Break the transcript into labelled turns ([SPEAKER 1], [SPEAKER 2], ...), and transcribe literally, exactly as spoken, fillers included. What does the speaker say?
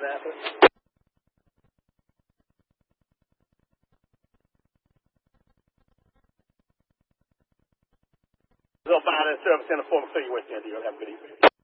[SPEAKER 1] Indianapolis. Finance Service Center for Facility West San Diego. Have a good evening.